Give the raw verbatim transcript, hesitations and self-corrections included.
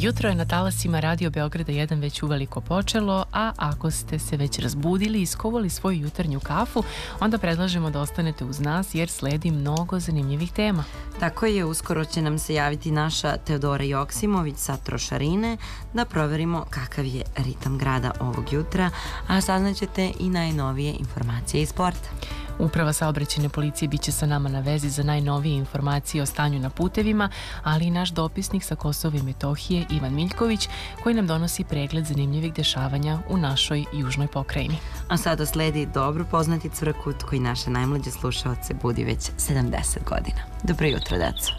Jutro je na talasima Radio Beograda jedan već uveliko počelo, a ako ste se već razbudili i iskovali svoju jutarnju kafu, onda predlažemo da ostanete uz nas jer sledi mnogo zanimljivih tema. Tako je, uskoro će nam se javiti naša Teodora Joksimović sa trošarine da proverimo kakav je ritam grada ovog jutra, a saznaćete i najnovije informacije iz sporta. Uprava saobraćajne policije biće sa nama na vezi za najnovije informacije o stanju na putevima, ali i naš dopisnik sa Kosova i Metohije Ivan Miljković koji nam donosi pregled zanimljivih dešavanja u našoj južnoj pokrajini. A sada sledi dobro poznati cvrkut koji naše najmlađe slušaoce budi već sedamdeset godina. Dobro jutro, deco.